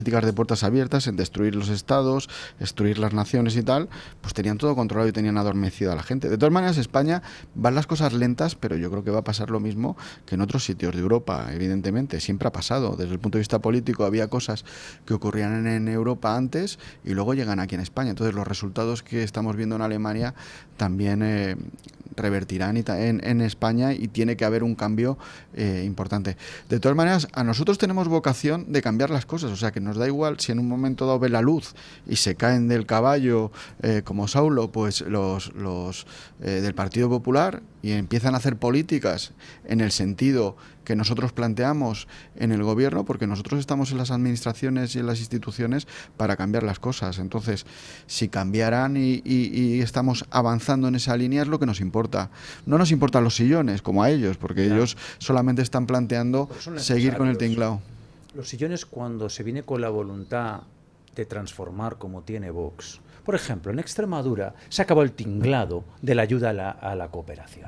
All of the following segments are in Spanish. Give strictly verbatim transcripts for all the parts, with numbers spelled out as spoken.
políticas de puertas abiertas, en destruir los estados, destruir las naciones y tal, pues tenían todo controlado y tenían adormecida a la gente. De todas maneras, España van las cosas lentas, pero yo creo que va a pasar lo mismo que en otros sitios de Europa, evidentemente. Siempre ha pasado. Desde el punto de vista político había cosas que ocurrían en Europa antes y luego llegan aquí en España. Entonces los resultados que estamos viendo en Alemania también eh, revertirán en, en España y tiene que haber un cambio eh, importante. De todas maneras, a nosotros tenemos vocación de cambiar las cosas, o sea que nos da igual si en un momento dado ve la luz y se caen del caballo eh, como Saulo, pues los, los eh, del Partido Popular y empiezan a hacer políticas en el sentido que nosotros planteamos en el gobierno, porque nosotros estamos en las administraciones y en las instituciones para cambiar las cosas. Entonces, si cambiaran y, y, y estamos avanzando en esa línea es lo que nos importa. No nos importan los sillones como a ellos, porque claro, ellos solamente están planteando seguir con el tinglao. Los sillones, cuando se viene con la voluntad de transformar como tiene Vox. Por ejemplo, en Extremadura se acabó el tinglado de la ayuda a la, a la cooperación.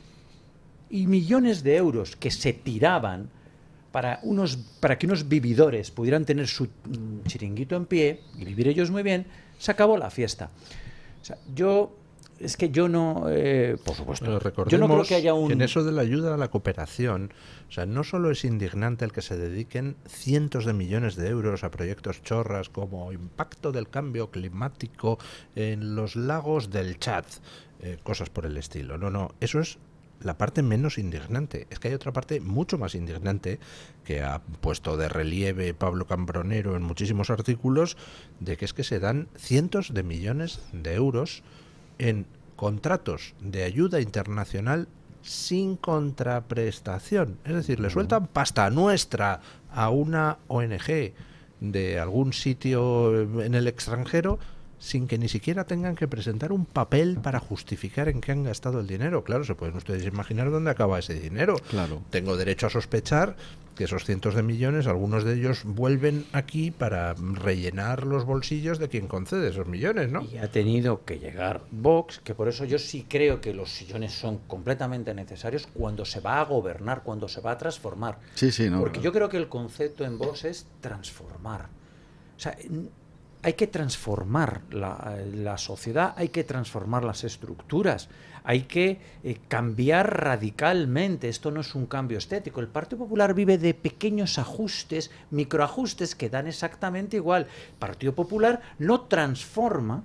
Y millones de euros que se tiraban para, unos, para que unos vividores pudieran tener su chiringuito en pie y vivir ellos muy bien, se acabó la fiesta. O sea, yo... Es que yo no, eh, por supuesto, Pero recordemos yo no creo que haya un... que en eso de la ayuda a la cooperación, o sea, no solo es indignante el que se dediquen cientos de millones de euros a proyectos chorras como impacto del cambio climático en los lagos del Chad, eh, cosas por el estilo. No, no, eso es la parte menos indignante. Es que hay otra parte mucho más indignante que ha puesto de relieve Pablo Cambronero en muchísimos artículos, de que es que se dan cientos de millones de euros en contratos de ayuda internacional sin contraprestación. Es decir, le sueltan pasta nuestra a una O N G de algún sitio en el extranjero sin que ni siquiera tengan que presentar un papel para justificar en qué han gastado el dinero. Claro, se pueden ustedes imaginar dónde acaba ese dinero. Claro. Tengo derecho a sospechar que esos cientos de millones, algunos de ellos vuelven aquí para rellenar los bolsillos de quien concede esos millones, ¿no? Y ha tenido que llegar Vox, que por eso yo sí creo que los sillones son completamente necesarios cuando se va a gobernar, cuando se va a transformar. Sí, sí, no. Porque yo creo que el concepto en Vox es transformar. O sea, hay que transformar la, la sociedad, hay que transformar las estructuras, hay que eh, cambiar radicalmente. Esto no es un cambio estético. El Partido Popular vive de pequeños ajustes, microajustes que dan exactamente igual. El Partido Popular no transforma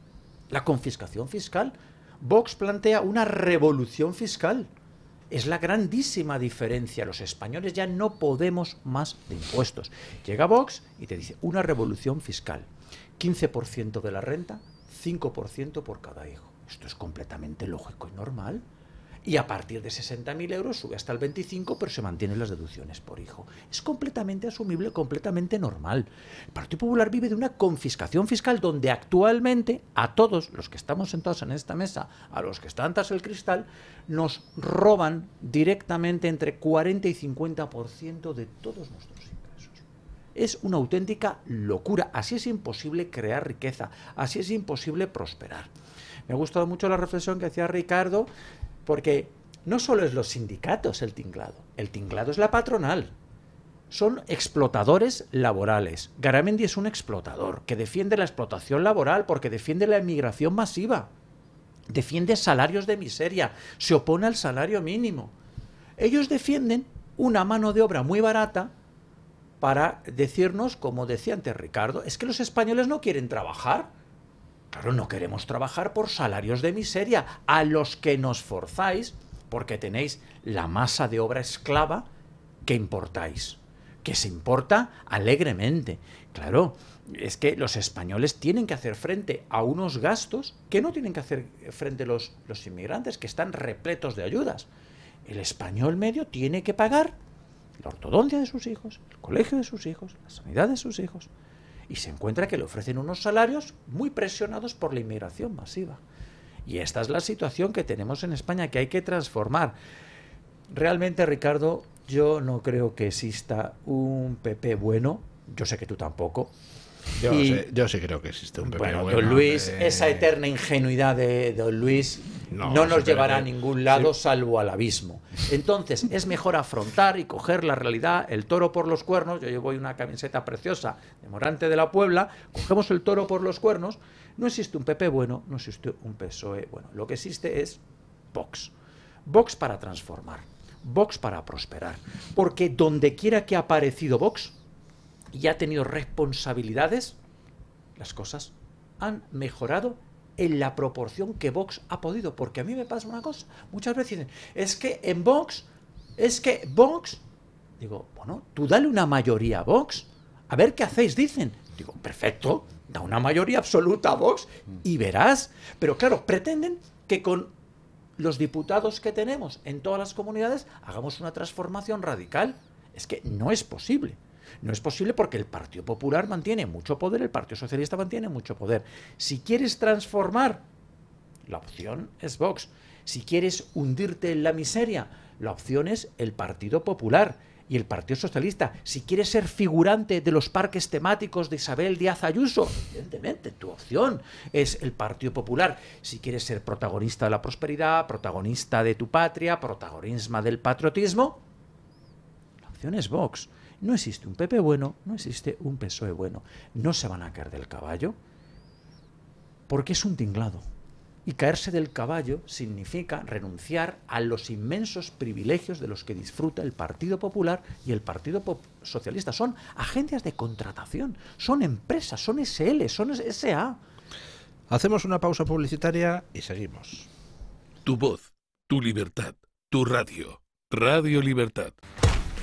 la confiscación fiscal. Vox plantea una revolución fiscal. Es la grandísima diferencia. Los españoles ya no podemos más de impuestos. Llega Vox y te dice una revolución fiscal. quince por ciento de la renta, cinco por ciento por cada hijo. Esto es completamente lógico y normal. Y a partir de sesenta mil euros sube hasta el veinticinco, pero se mantienen las deducciones por hijo. Es completamente asumible, completamente normal. El Partido Popular vive de una confiscación fiscal donde actualmente a todos los que estamos sentados en esta mesa, a los que están tras el cristal, nos roban directamente entre cuarenta y cincuenta por ciento de todos nuestros ingresos. Es una auténtica locura. Así es imposible crear riqueza, así es imposible prosperar. Me ha gustado mucho la reflexión que hacía Ricardo, porque no solo es los sindicatos el tinglado, el tinglado es la patronal. Son explotadores laborales. Garamendi es un explotador que defiende la explotación laboral porque defiende la inmigración masiva, defiende salarios de miseria, se opone al salario mínimo. Ellos defienden una mano de obra muy barata para decirnos, como decía antes Ricardo, es que los españoles no quieren trabajar. Claro, no queremos trabajar por salarios de miseria, a los que nos forzáis porque tenéis la masa de obra esclava que importáis, que se importa alegremente. Claro, es que los españoles tienen que hacer frente a unos gastos que no tienen que hacer frente los, los inmigrantes, que están repletos de ayudas. El español medio tiene que pagar la ortodoncia de sus hijos, el colegio de sus hijos, la sanidad de sus hijos. Y se encuentra que le ofrecen unos salarios muy presionados por la inmigración masiva. Y esta es la situación que tenemos en España, que hay que transformar. Realmente, Ricardo, yo no creo que exista un P P bueno. Yo sé que tú tampoco. Yo, y, sé, yo sí creo que existe un P P bueno. bueno. Don Luis, de... esa eterna ingenuidad de Don Luis, no, No, nos sí, llevará a pero- ningún lado sí. salvo al abismo. Entonces, es mejor afrontar y coger la realidad, el toro por los cuernos. Yo llevo hoy una camiseta preciosa de Morante de la Puebla, cogemos el toro por los cuernos. No existe un P P bueno, no existe un P S O E bueno. Lo que existe es Vox. Vox para transformar, Vox para prosperar. Porque donde quiera que ha aparecido Vox y ha tenido responsabilidades, las cosas han mejorado en la proporción que Vox ha podido. Porque a mí me pasa una cosa, muchas veces dicen, es que en Vox, es que Vox, digo, bueno, tú dale una mayoría a Vox, a ver qué hacéis, dicen. Digo, perfecto, da una mayoría absoluta a Vox y verás. Pero claro, pretenden que con los diputados que tenemos en todas las comunidades hagamos una transformación radical. Es que no es posible. No es posible porque el Partido Popular mantiene mucho poder, el Partido Socialista mantiene mucho poder. Si quieres transformar, la opción es Vox. Si quieres hundirte en la miseria, la opción es el Partido Popular y el Partido Socialista. Si quieres ser figurante de los parques temáticos de Isabel Díaz Ayuso, evidentemente tu opción es el Partido Popular. Si quieres ser protagonista de la prosperidad, protagonista de tu patria, protagonismo del patriotismo, la opción es Vox. No existe un P P bueno, no existe un P S O E bueno. No se van a caer del caballo porque es un tinglado. Y caerse del caballo significa renunciar a los inmensos privilegios de los que disfruta el Partido Popular y el Partido Socialista. Son agencias de contratación, son empresas, son S L, son S A. Hacemos una pausa publicitaria y seguimos. Tu voz, tu libertad, tu radio. Radio Libertad.